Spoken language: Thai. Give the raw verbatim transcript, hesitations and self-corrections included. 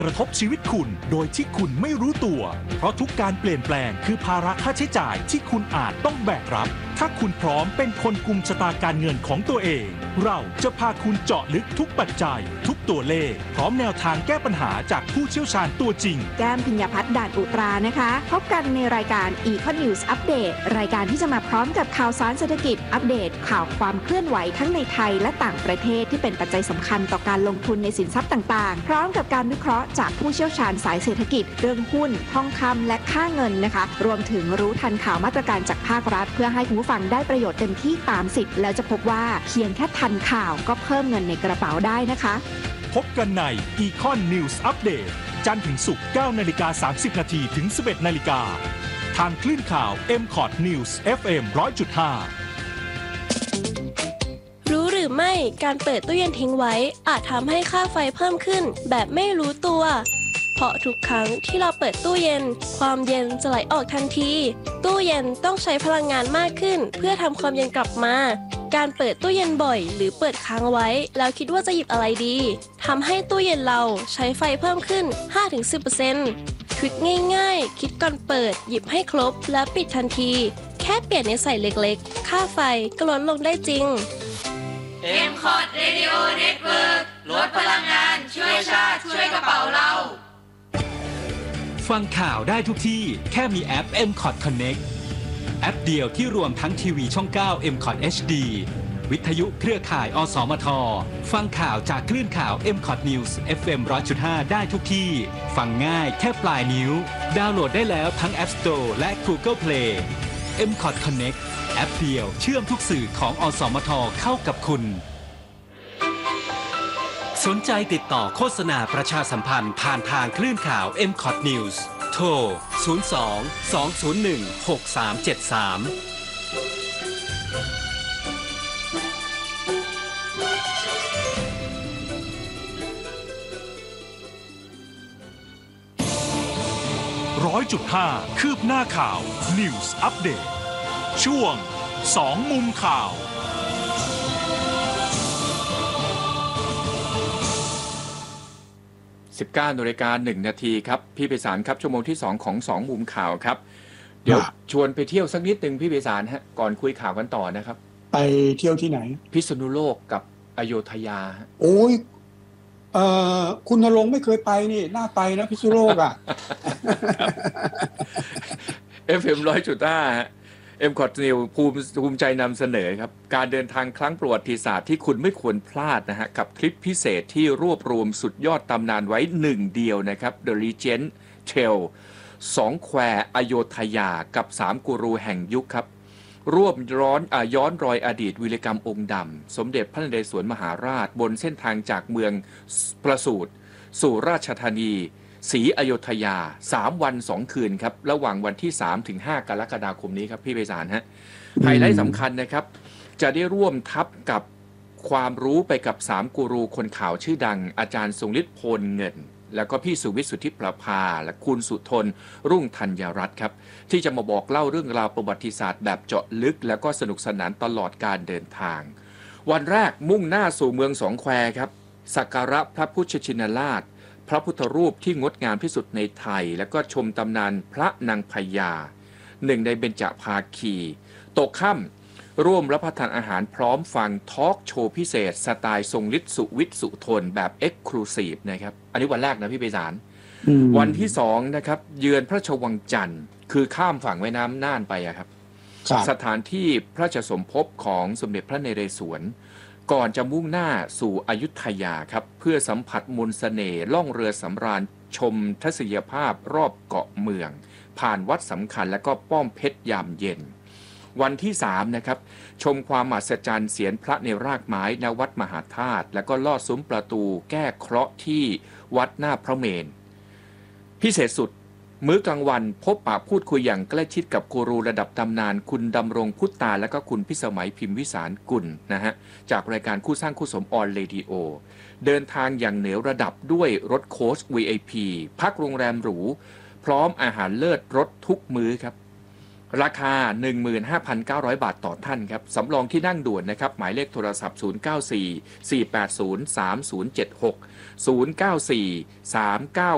กระทบชีวิตคุณโดยที่คุณไม่รู้ตัวเพราะทุกการเปลี่ยนแปลงคือภาระค่าใช้จ่ายที่คุณอาจต้องแบกรับถ้าคุณพร้อมเป็นคนกุมชะตาการเงินของตัวเองเราจะพาคุณเจาะลึกทุกปัจจัยทุกตัวเลขพร้อมแนวทางแก้ปัญหาจากผู้เชี่ยวชาญตัวจริงแก้มพิญญาพัฒน์ด่านอุตรานะคะพบกันในรายการ Econ News Update รายการที่จะมาพร้อมกับข่าวสารเศรษฐกิจอัปเดตข่าวความเคลื่อนไหวทั้งในไทยและต่างประเทศที่เป็นปัจจัยสำคัญต่อการลงทุนในสินทรัพย์ต่างๆพร้อมกับการวิเคราะห์จากผู้เชี่ยวชาญสายเศรษฐกิจเรื่องหุ้นทองคำและค่าเงินนะคะรวมถึงรู้ทันข่าวมาตรการจากภาครัฐเพื่อให้คุณผู้ฟังได้ประโยชน์เต็มที่ตามสิทธิ์แล้วจะพบว่าเพียงแค่ทันข่าวก็เพิ่มเงินในกระเป๋าได้นะคะพบกันใน Econ News Update จันทร์ถึงศุกร์ เก้านาฬิกาสามสิบนาทีถึง สิบเอ็ดนาฬิกาทางคลื่นข่าว เอ็ม คอท News เอฟ เอ็ม หนึ่งร้อยจุดห้ารู้หรือไม่การเปิดตู้เย็นทิ้งไว้อาจทำให้ค่าไฟเพิ่มขึ้นแบบไม่รู้ตัวเพราะทุกครั้งที่เราเปิดตู้เย็นความเย็นจะไหลออกทันทีตู้เย็นต้องใช้พลังงานมากขึ้นเพื่อทำความเย็นกลับมาการเปิดตู้เย็นบ่อยหรือเปิดค้างไว้แล้วคิดว่าจะหยิบอะไรดีทำให้ตู้เย็นเราใช้ไฟเพิ่มขึ้น ห้าถึงสิบเปอร์เซ็นต์ ทริคง่ายๆคิดก่อนเปิดหยิบให้ครบแล้วปิดทันทีแค่เปลี่ยนในใส่เล็กๆค่าไฟก็ลดลงได้จริงเอ็ม คอท Radio Network ลดพลังงานช่วยชาติช่วยกระเป๋าเราฟังข่าวได้ทุกที่แค่มีแอป เอ็ม คอท Connect แอปเดียวที่รวมทั้งทีวีช่อง เก้า เอ็ม คอท เอช ดี วิทยุเครือข่ายอสมทฟังข่าวจากคลื่นข่าว เอ็ม คอท News เอฟ เอ็ม หนึ่งร้อยจุดห้า ได้ทุกที่ฟังง่ายแค่ปลายนิ้วดาวน์โหลดได้แล้วทั้ง App Store และ Google Play เอ็ม คอท Connect แอปเดียวเชื่อมทุกสื่อของอสมทเข้ากับคุณสนใจติดต่อโฆษณาประชาสัมพันธ์ผ่านทางคลื่นข่าว เอ็ม คอท News โทร ศูนย์ สอง สอง ศูนย์ หนึ่ง หก สาม เจ็ด สามร้อยจุดห้า คืบหน้าข่าว News Update ช่วงสองมุมข่าวสิบเก้านาฬิกาหนึ่งนาทีครับพี่ไพศาลครับชั่วโมงที่สองของสองมุมข่าวครับเดี๋ยวชวนไปเที่ยวสักนิดนึงพี่ไพศาลฮะก่อนคุยข่าวกันต่อนะครับไปเที่ยวที่ไหนพิษณุโลกกับอโยธยาโอ้ยเอ่อคุณณรงค์ไม่เคยไปนี่น่าไปนะพิษณุโลกอ่ะเอฟ เอ็ม หนึ่งร้อยจุดห้า เอ็ม คอท News ภูมิภูมิใจนำเสนอครับการเดินทางครั้งประวัติศาสตร์ที่คุณไม่ควรพลาดนะฮะกับทริปพิเศษที่รวบรวมสุดยอดตำนานไว้หนึ่งเดียวนะครับ The Legend Trail สองแควอโยธยากับสามกูรูแห่งยุคครับร่วมร้อนย้อนรอยอดีตวีรกรรมองค์ดำสมเด็จพระนเรศวรมหาราชบนเส้นทางจากเมืองประสูติสู่ราชธานีศรีอโยธยาสามวันสองคืนครับระหว่างวันที่สามถึงห้ากรกฎาคมนี้ครับพี่ไพศาลฮะไฮไลท์สำคัญนะครับจะได้ร่วมทับกับความรู้ไปกับสามกูรูคนข่าวชื่อดังอาจารย์ทรงฤทธิ์โพลเงินแล้วก็พี่สุวิทย์สุทธิประภาและคุณสุทนรุ่งธัญรัตน์ครับที่จะมาบอกเล่าเรื่องราวประวัติศาสตร์แบบเจาะลึกแล้วก็สนุกสนานตลอดการเดินทางวันแรกมุ่งหน้าสู่เมืองสองแควครับสักการะพระพุทธชินราชพระพุทธรูปที่งดงามที่สุดในไทยแล้วก็ชมตำนานพระนางพญาหนึ่งในเบญจภาคีตกค่ำร่วมรับประทานอาหารพร้อมฟังทอล์กโชว์พิเศษสไตล์ทรงฤทธิ์สุวิทย์สุทนแบบเอ็กซ์คลูซีฟนะครับอันนี้วันแรกนะพี่ไพศาลวันที่สองนะครับเยือนพระราชวังจันทร์คือข้ามฝั่งแม่น้ำน่านไปอะครับสถานที่พระราชสมภพของสมเด็จพระนเรศวรก่อนจะมุ่งหน้าสู่อยุธยาครับเพื่อสัมผัสมนต์เสน่ห์ล่องเรือสำราญชมทัศนียภาพรอบเกาะเมืองผ่านวัดสำคัญและก็ป้อมเพชรยามเย็นวันที่สามนะครับชมความมหัศจรรย์เสียนพระในรากไม้ณวัดมหาธาตุแล้วก็ลอดซุ้มประตูแก้เคราะห์ที่วัดหน้าพระเมรุพิเศษสุดมื้อกลางวันพบปะพูดคุยอย่างใกล้ชิดกับกูรูระดับตำนานคุณดำรงพุทธาและก็คุณพิสมัยพิมพ์วิสารกุลนะฮะจากรายการคู่สร้างคู่สมออนเรดิโอเดินทางอย่างเหนือระดับด้วยรถโค้ช วี ไอ พี พักโรงแรมหรูพร้อมอาหารเลิศรสทุกมื้อครับราคา หนึ่งหมื่นห้าพันเก้าร้อย บาทต่อท่านครับสำรองที่นั่งด่วนนะครับหมายเลขโทรศัพท์ศูนย์ เก้า สี่ สี่ แปด ศูนย์ สาม ศูนย์ เจ็ด หก ศูนย์ เก้า สี่ สาม เก้า